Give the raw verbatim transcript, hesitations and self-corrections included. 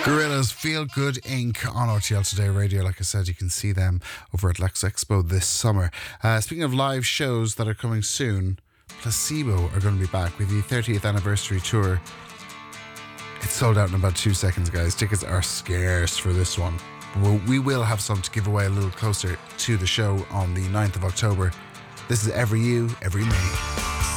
Gorillaz, Feel Good Incorporated on R T L Today Radio. Like I said, you can see them over at Lex Expo this summer. Uh, speaking of live shows that are coming soon, Placebo are going to be back with the thirtieth anniversary tour. It's sold out in about two seconds, guys. Tickets are scarce for this one. Well, we will have some to give away a little closer to the show on the ninth of October. This is Every You, Every Me.